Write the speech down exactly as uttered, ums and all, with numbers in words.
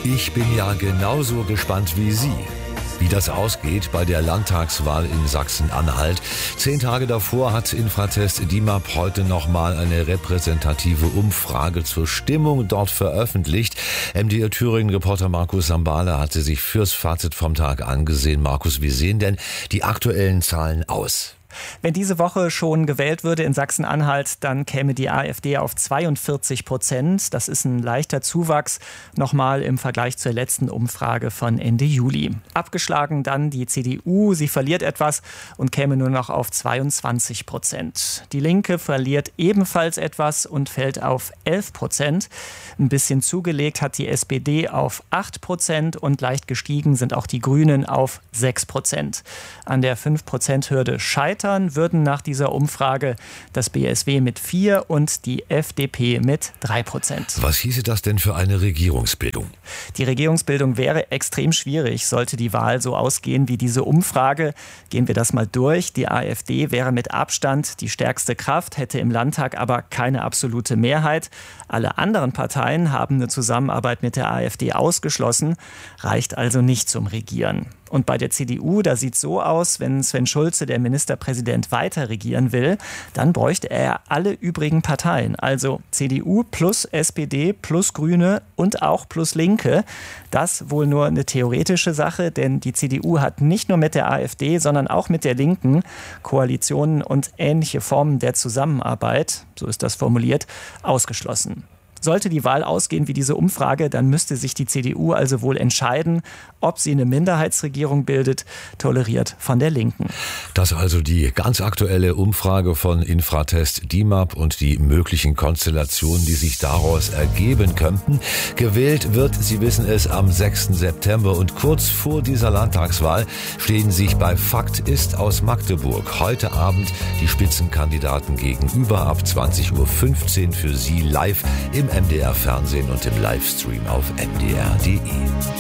Ich bin ja genauso gespannt wie Sie, wie das ausgeht bei der Landtagswahl in Sachsen-Anhalt. Zehn Tage davor hat Infratest D I M A P heute nochmal eine repräsentative Umfrage zur Stimmung dort veröffentlicht. M D R Thüringen-Reporter Markus Sambale hatte sich fürs Fazit vom Tag angesehen. Markus, wie sehen denn die aktuellen Zahlen aus? Wenn diese Woche schon gewählt würde in Sachsen-Anhalt, dann käme die AfD auf zweiundvierzig Prozent. Das ist ein leichter Zuwachs, nochmal im Vergleich zur letzten Umfrage von Ende Juli. Abgeschlagen dann die C D U. Sie verliert etwas und käme nur noch auf zweiundzwanzig Prozent. Die Linke verliert ebenfalls etwas und fällt auf elf Prozent. Ein bisschen zugelegt hat die S P D auf acht Prozent und leicht gestiegen sind auch die Grünen auf sechs Prozent. An der fünf Prozent Hürde scheitern würden nach dieser Umfrage das B S W mit vier und die F D P mit drei Prozent. Was hieße das denn für eine Regierungsbildung? Die Regierungsbildung wäre extrem schwierig, sollte die Wahl so ausgehen wie diese Umfrage. Gehen wir das mal durch. Die AfD wäre mit Abstand die stärkste Kraft, hätte im Landtag aber keine absolute Mehrheit. Alle anderen Parteien haben eine Zusammenarbeit mit der AfD ausgeschlossen, reicht also nicht zum Regieren. Und bei der C D U, da sieht es so aus, wenn Sven Schulze, der Ministerpräsident, weiter regieren will, dann bräuchte er alle übrigen Parteien. Also C D U plus S P D plus Grüne und auch plus Linke. Das wohl nur eine theoretische Sache, denn die C D U hat nicht nur mit der AfD, sondern auch mit der Linken Koalitionen und ähnliche Formen der Zusammenarbeit, so ist das formuliert, ausgeschlossen. Sollte die Wahl ausgehen wie diese Umfrage, dann müsste sich die C D U also wohl entscheiden, ob sie eine Minderheitsregierung bildet, toleriert von der Linken. Das also die ganz aktuelle Umfrage von Infratest D I M A P und die möglichen Konstellationen, die sich daraus ergeben könnten. Gewählt wird, Sie wissen es, am sechsten September und kurz vor dieser Landtagswahl stehen sich bei Fakt ist aus Magdeburg heute Abend die Spitzenkandidaten gegenüber. Ab zwanzig Uhr fünfzehn für Sie live im M D R Fernsehen und im Livestream auf M D R punkt D E.